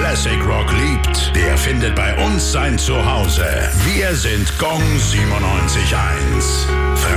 Classic Rock liebt, der findet bei uns sein Zuhause. Wir sind Gong 97.1.